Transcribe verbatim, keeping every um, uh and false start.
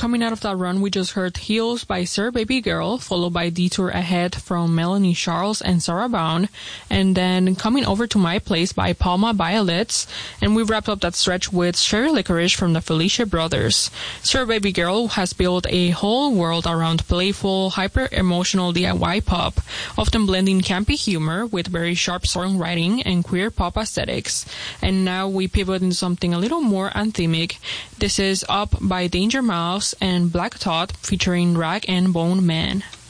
coming out of that run, we just heard Heels by Sir Baby Girl, followed by Detour Ahead from Melanie Charles and Sarah Vaughan, and then Coming Over to My Place by Palma Violets, and we wrapped up that stretch with Cherry Licorice from the Felicia Brothers. Sir Baby Girl has built a whole world around playful, hyper-emotional D I Y pop, often blending campy humor with very sharp songwriting and queer pop aesthetics. And now we pivot into something a little more anthemic. This is Up by Danger Mouse and Black Thought featuring Rag and Bone Man.